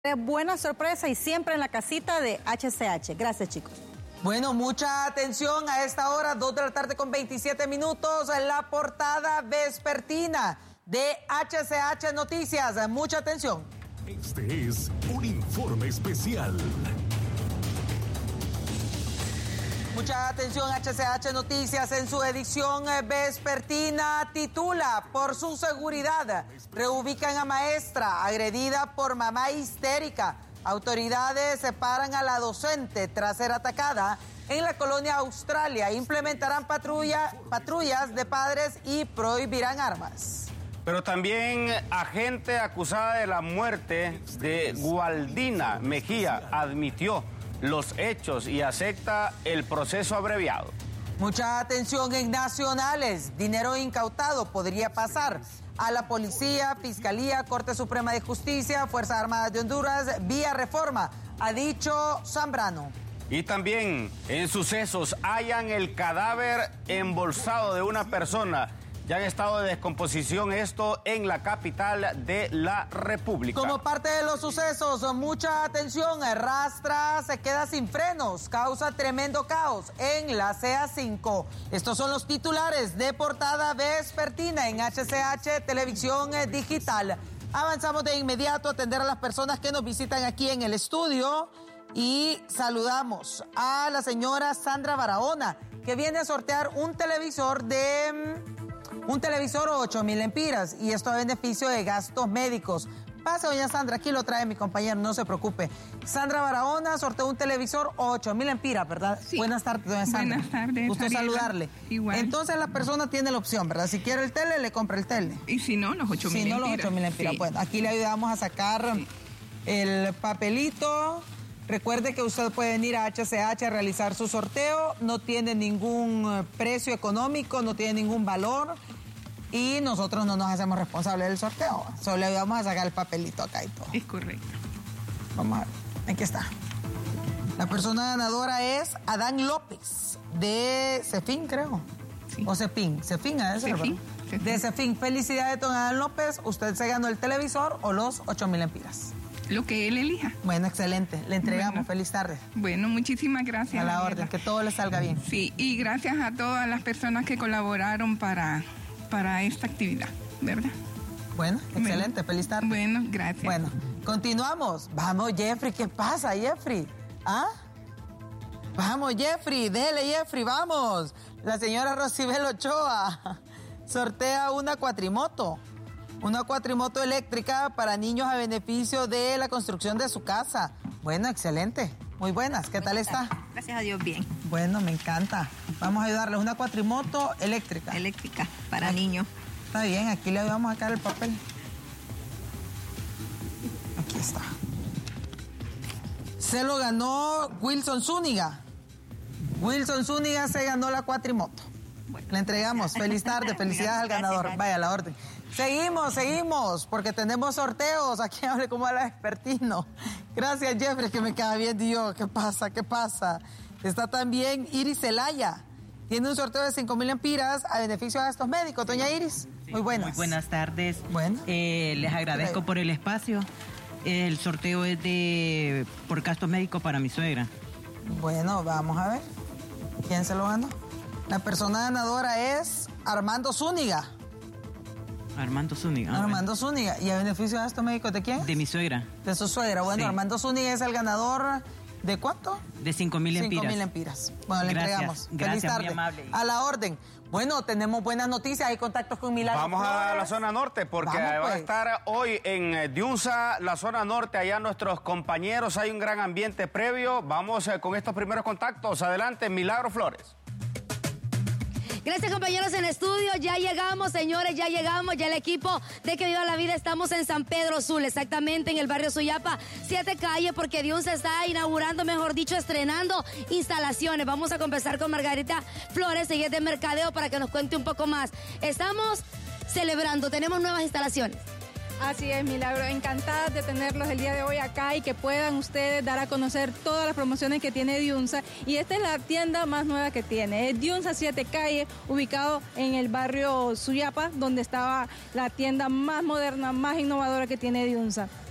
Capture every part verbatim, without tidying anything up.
Buena sorpresa y siempre en la casita de H C H. Gracias, chicos. Bueno, mucha atención a esta hora, dos de la tarde con veintisiete minutos, la portada vespertina de H C H Noticias. Mucha atención. Este es un informe especial. Mucha atención, H C H Noticias en su edición vespertina titula: por su seguridad, reubican a maestra agredida por mamá histérica. Autoridades separan a la docente tras ser atacada en la colonia Australia. Implementarán patrulla, patrullas de padres y prohibirán armas. Pero también agente acusada de la muerte de Gualdina Mejía admitió los hechos y acepta el proceso abreviado. Mucha atención en nacionales. Dinero incautado podría pasar a la policía, Fiscalía, Corte Suprema de Justicia, Fuerzas Armadas de Honduras, vía reforma, ha dicho Zambrano. Y también en sucesos hallan el cadáver embolsado de una persona ya en estado de descomposición, esto en la capital de la República. Como parte de los sucesos, mucha atención, Rastra se queda sin frenos, causa tremendo caos en la C A cinco. Estos son los titulares de portada vespertina en H C H Televisión Digital. Avanzamos de inmediato a atender a las personas que nos visitan aquí en el estudio y saludamos a la señora Sandra Barahona, que viene a sortear un televisor de... Un televisor ocho mil empiras y esto a beneficio de gastos médicos. Pase, doña Sandra, aquí lo trae mi compañero, no se preocupe. Sandra Barahona sorteó un televisor ocho mil empiras, ¿verdad? Sí. Buenas tardes, doña Sandra. Buenas tardes. Gusto Ariela. saludarle. Igual. Entonces la persona tiene la opción, ¿verdad? Si quiere el tele, le compra el tele. Y si no, los ocho mil Si no, empiras. los ocho mil empiras. Sí. Bueno, aquí le ayudamos a sacar sí. el papelito. Recuerde que usted puede venir a H C H a realizar su sorteo. No tiene ningún precio económico, no tiene ningún valor. Y nosotros no nos hacemos responsables del sorteo. Solo le ayudamos a sacar el papelito acá y todo. Es correcto. Vamos a ver. Aquí está. La persona ganadora es Adán López, de Cefín, creo. Sí. O Cepín. Cefín, a ese, Cefín. Cefín. De Cefín. Felicidades, don Adán López. Usted se ganó el televisor o los ocho mil empiras. Lo que él elija. Bueno, excelente. Le entregamos. Bueno. Feliz tarde. Bueno, muchísimas gracias. A la Ariela. orden. Que todo le salga bien. Sí, y gracias a todas las personas que colaboraron para... para esta actividad, ¿verdad? Bueno, excelente, Bueno, feliz tarde. Bueno, gracias. Bueno, continuamos. Vamos, Jeffrey, ¿qué pasa, Jeffrey? ¿Ah? Vamos, Jeffrey, dele, Jeffrey, vamos. La señora Rosibel Ochoa sortea una cuatrimoto, una cuatrimoto eléctrica para niños a beneficio de la construcción de su casa. Bueno, excelente. Muy buenas, ¿qué tal está? Gracias a Dios, bien. Bueno, me encanta. Vamos a ayudarles. Una cuatrimoto eléctrica. Eléctrica, para Ay, niños. Está bien, aquí le ayudamos a sacar el papel. Aquí está. Se lo ganó Wilson Zúñiga. Wilson Zúñiga se ganó la cuatrimoto. Bueno, le entregamos. Feliz tarde, felicidades al ganador. Gracias. Vaya, a la orden. Seguimos, seguimos, porque tenemos sorteos. Aquí hable como a la expertino. Gracias, Jeffrey, que me queda bien, Dios. ¿Qué pasa? ¿Qué pasa? Está también Iris Zelaya. Tiene un sorteo de cinco mil empiras a beneficio de estos médicos. Doña Iris, sí, muy buenas. Muy buenas tardes. Bueno. Eh, les agradezco por el espacio. El sorteo es de por gastos médicos para mi suegra. Bueno, vamos a ver. ¿Quién se lo ganó? La persona ganadora es Armando Zúñiga. Armando Zúñiga. Ah, Armando bueno. Zúñiga. ¿Y a beneficio de estos médicos de quién? De mi suegra. De su suegra. Bueno, sí. Armando Zúñiga es el ganador de ¿cuánto? De cinco mil empiras. cinco mil empiras. Bueno, le gracias, entregamos. Gracias, Feliz tarde. muy amable. A la orden. Bueno, tenemos buenas noticias. Hay contactos con Milagro Vamos Flores. a la zona norte porque Vamos, va pues. a estar hoy en Diunza, la zona norte. Allá nuestros compañeros. Hay un gran ambiente previo. Vamos eh, con estos primeros contactos. Adelante, Milagro Flores. Gracias, compañeros en estudio. Ya llegamos, señores, ya llegamos. Ya el equipo de Que Viva la Vida estamos en San Pedro Sula, exactamente en el barrio Suyapa, siete calle, porque Dios se está inaugurando, mejor dicho, estrenando instalaciones. Vamos a conversar con Margarita Flores, ella es de mercadeo, para que nos cuente un poco más. Estamos celebrando, tenemos nuevas instalaciones. Así es, Milagro, encantadas de tenerlos el día de hoy acá y que puedan ustedes dar a conocer todas las promociones que tiene Diunza. Y esta es la tienda más nueva que tiene, es Diunza siete calle, ubicado en el barrio Suyapa, donde estaba la tienda más moderna, más innovadora que tiene Diunza.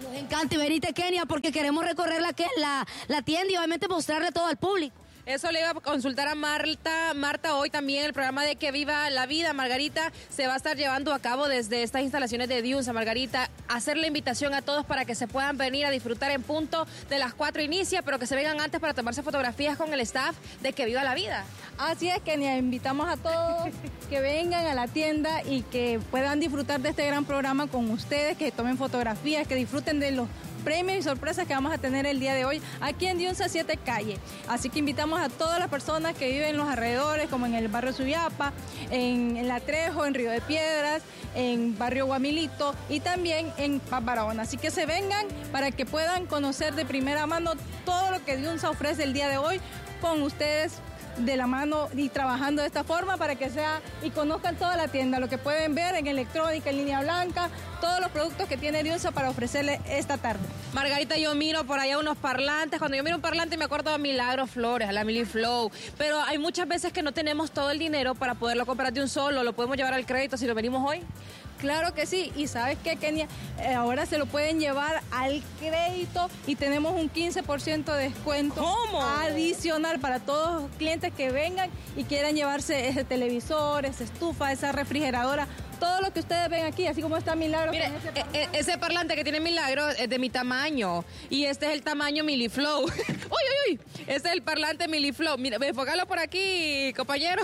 Nos encanta, y venite, Kenia, porque queremos recorrer la, la, la tienda y obviamente mostrarle todo al público. Eso le iba a consultar a Marta. Marta, hoy también el programa de Que Viva la Vida, Margarita, se va a estar llevando a cabo desde estas instalaciones de Diunsa. Margarita, hacer la invitación a todos para que se puedan venir a disfrutar en punto de las cuatro inicia, pero que se vengan antes para tomarse fotografías con el staff de Que Viva la Vida. Así es, Kenia, invitamos a todos que vengan a la tienda y que puedan disfrutar de este gran programa con ustedes, que tomen fotografías, que disfruten de los premios y sorpresas que vamos a tener el día de hoy aquí en Diunsa siete Calle. Así que invitamos a todas las personas que viven en los alrededores, como en el barrio Suyapa, en, en La Trejo, en Río de Piedras, en barrio Guamilito y también en Paz Barahona. Así que se vengan para que puedan conocer de primera mano todo lo que Diunsa ofrece el día de hoy con ustedes de la mano y trabajando de esta forma para que sea y conozcan toda la tienda, lo que pueden ver en electrónica, en línea blanca, todos los productos que tiene Diunsa para ofrecerle esta tarde. Margarita, yo miro por allá unos parlantes. Cuando yo miro un parlante me acuerdo de Milagro Flores, a la Miliflow, pero hay muchas veces que no tenemos todo el dinero para poderlo comprar de un solo. ¿Lo podemos llevar al crédito si lo venimos hoy? Claro que sí, y sabes qué, Kenia, eh, ahora se lo pueden llevar al crédito y tenemos un quince por ciento de descuento. ¿Cómo? Adicional para todos los clientes que vengan y quieran llevarse ese televisor, esa estufa, esa refrigeradora, todo lo que ustedes ven aquí, así como está Milagro. Mire, ese, parlante. Eh, ese parlante que tiene Milagro es de mi tamaño y este es el tamaño Miliflow. ¡Uy, uy, uy! Este es el parlante Miliflow. Mira, enfócalo por aquí, compañero.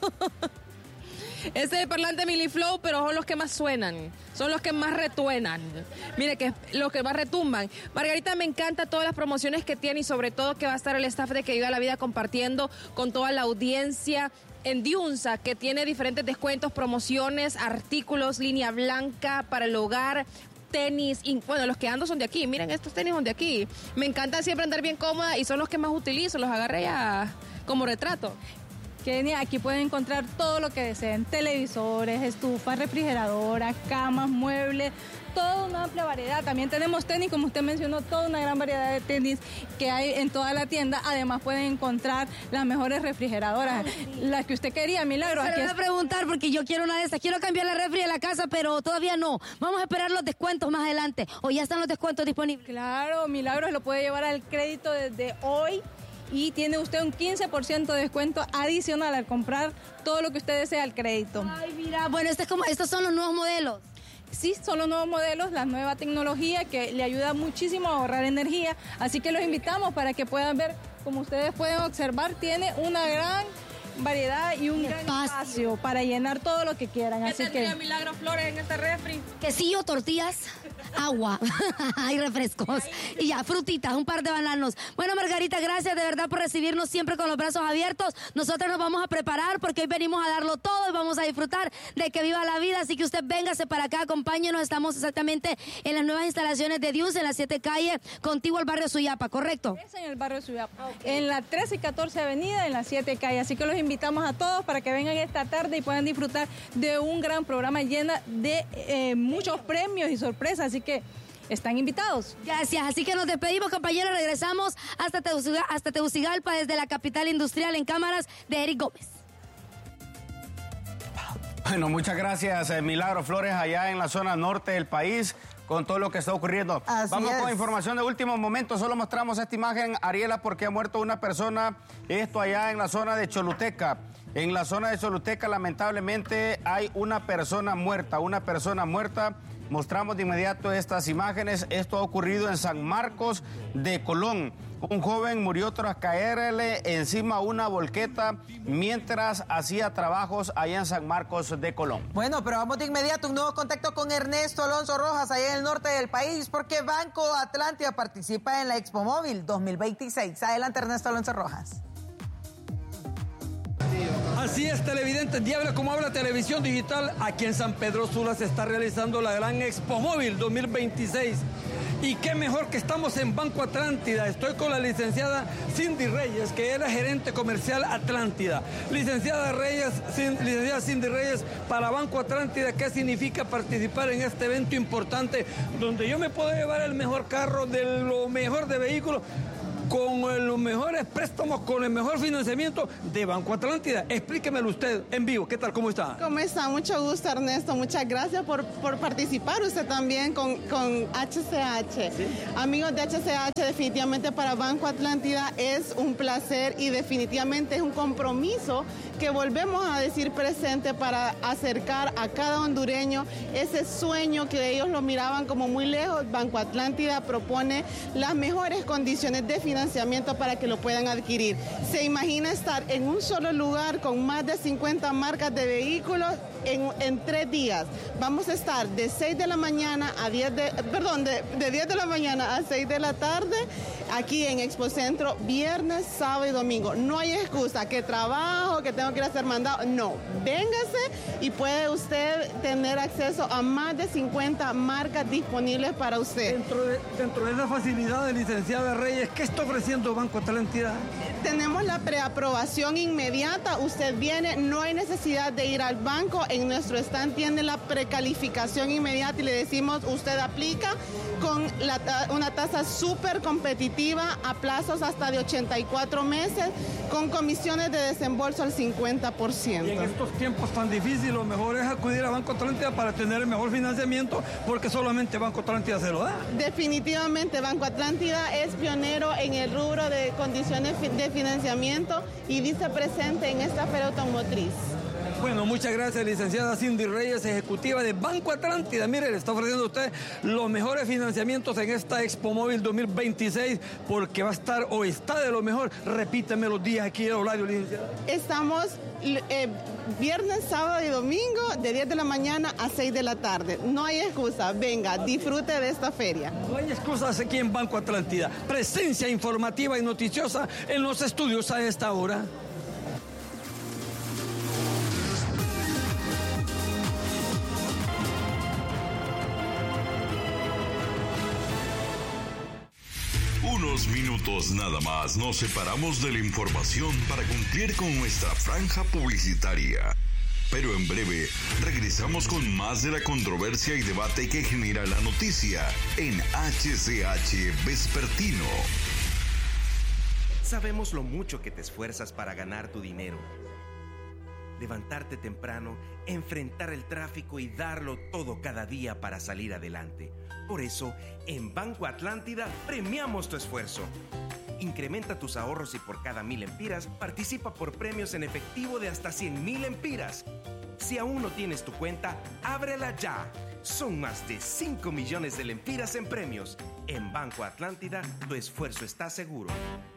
Este es el parlante Miliflow, pero son los que más suenan, son los que más retuenan. Mire, que los que más retumban. Margarita, me encanta todas las promociones que tiene y sobre todo que va a estar el staff de Que Viva la Vida compartiendo con toda la audiencia en Diunsa, que tiene diferentes descuentos, promociones, artículos, línea blanca para el hogar, tenis, y, bueno, los que ando son de aquí. Miren, estos tenis son de aquí. Me encanta siempre andar bien cómoda y son los que más utilizo, los agarré ya como retrato. Kenia, aquí pueden encontrar todo lo que deseen, televisores, estufas, refrigeradoras, camas, muebles, toda una amplia variedad. También tenemos tenis, como usted mencionó, toda una gran variedad de tenis que hay en toda la tienda. Además pueden encontrar las mejores refrigeradoras, las que usted quería, Milagro. Se aquí voy a es... preguntar porque yo quiero una de esas. Quiero cambiar la refri de la casa, pero todavía no. Vamos a esperar los descuentos más adelante. ¿O ya están los descuentos disponibles? Claro, Milagro lo puede llevar al crédito desde hoy. Y tiene usted un quince por ciento de descuento adicional al comprar todo lo que usted desea al crédito. Ay, mira, bueno, este es como, estos son los nuevos modelos. Sí, son los nuevos modelos, la nueva tecnología que le ayuda muchísimo a ahorrar energía. Así que los invitamos para que puedan ver, como ustedes pueden observar, tiene una gran variedad y un gran espacio para llenar todo lo que quieran. Así que Milagro Flores en este refri. Quesillo, tortillas, agua y refrescos. Y ya, frutitas, un par de bananos. Bueno, Margarita, gracias de verdad por recibirnos siempre con los brazos abiertos. Nosotros nos vamos a preparar porque hoy venimos a darlo todo y vamos a disfrutar de Que Viva la Vida. Así que usted véngase para acá, acompáñenos. Estamos exactamente en las nuevas instalaciones de Diunsa, en la siete Calle, contiguo al barrio Suyapa, ¿correcto? Es en el barrio Suyapa, okay. En la trece y catorce Avenida, en la siete Calle. Así que los invitamos a todos para que vengan esta tarde y puedan disfrutar de un gran programa lleno de eh, muchos premios y sorpresas. Así que están invitados. Gracias. Así que nos despedimos, compañeros. Regresamos hasta Tegucigalpa, hasta Tegucigalpa desde la capital industrial en cámaras de Eric Gómez. Bueno, muchas gracias, eh, Milagro Flores, allá en la zona norte del país, con todo lo que está ocurriendo. Así Vamos es. con información de último momento. Solo mostramos esta imagen, Ariela, porque ha muerto una persona, esto allá en la zona de Choluteca. En la zona de Choluteca, lamentablemente, hay una persona muerta, una persona muerta. Mostramos de inmediato estas imágenes. Esto ha ocurrido en San Marcos de Colón. Un joven murió tras caerle encima una volqueta mientras hacía trabajos allá en San Marcos de Colón. Bueno, pero vamos de inmediato, un nuevo contacto con Ernesto Alonso Rojas, allá en el norte del país, porque Banco Atlántida participa en la Expo Móvil dos mil veintiséis. Adelante, Ernesto Alonso Rojas. Así es, televidentes, Diablo, como habla Televisión Digital, aquí en San Pedro Sula se está realizando la gran Expo Móvil dos mil veintiséis. Y qué mejor que estamos en Banco Atlántida. Estoy con la licenciada Cindy Reyes, que es la gerente comercial Atlántida. Licenciada Reyes, licenciada Cindy Reyes, para Banco Atlántida, ¿qué significa participar en este evento importante donde yo me puedo llevar el mejor carro, de lo mejor de vehículos? con los mejores préstamos, con el mejor financiamiento de Banco Atlántida. Explíquemelo usted en vivo. ¿Qué tal? ¿Cómo está? ¿Cómo está? Mucho gusto, Ernesto. Muchas gracias por, por participar usted también con, con H C H. ¿Sí? Amigos de H C H, definitivamente para Banco Atlántida es un placer y definitivamente es un compromiso que volvemos a decir presente para acercar a cada hondureño ese sueño que ellos lo miraban como muy lejos. Banco Atlántida propone las mejores condiciones de financiamiento para que lo puedan adquirir. Se imagina estar en un solo lugar con más de cincuenta marcas de vehículos en, en tres días. Vamos a estar de seis de la mañana a diez de, perdón, de, de diez de la mañana a seis de la tarde aquí en Expo Centro, viernes, sábado y domingo. No hay excusa, que trabajo, que tengo que ir a hacer mandado. No, véngase y puede usted tener acceso a más de cincuenta marcas disponibles para usted. Dentro de, dentro de esa facilidad de licenciada Reyes, ¿qué está ofreciendo Banco Atlántida? Tenemos la preaprobación inmediata. Usted viene, no hay necesidad de ir al banco. En nuestro stand tiene la precalificación inmediata y le decimos, usted aplica con la, una tasa súper competitiva a plazos hasta de ochenta y cuatro meses, con comisiones de desembolso al cincuenta por ciento. Y en estos tiempos tan difíciles, lo mejor es acudir a Banco Atlántida para tener el mejor financiamiento, porque solamente Banco Atlántida se lo da. Definitivamente, Banco Atlántida es pionero en el rubro de condiciones de financiamiento y dice presente en esta feria automotriz. Bueno, muchas gracias, licenciada Cindy Reyes, ejecutiva de Banco Atlántida. Mire, le está ofreciendo a usted los mejores financiamientos en esta Expo Móvil dos mil veintiséis, porque va a estar o está de lo mejor. Repíteme los días aquí el horario, licenciada. Estamos eh, viernes, sábado y domingo de diez de la mañana a seis de la tarde. No hay excusa, venga, disfrute de esta feria. No hay excusas aquí en Banco Atlántida. Presencia informativa y noticiosa en los estudios a esta hora. Unos minutos nada más nos separamos de la información para cumplir con nuestra franja publicitaria. Pero en breve regresamos con más de la controversia y debate que genera la noticia en H C H Vespertino. Sabemos lo mucho que te esfuerzas para ganar tu dinero. Levantarte temprano, enfrentar el tráfico y darlo todo cada día para salir adelante. Por eso, en Banco Atlántida premiamos tu esfuerzo. Incrementa tus ahorros y por cada mil empiras participa por premios en efectivo de hasta cien mil empiras. Si aún no tienes tu cuenta, ábrela ya. Son más de cinco millones de lempiras en premios. En Banco Atlántida, tu esfuerzo está seguro.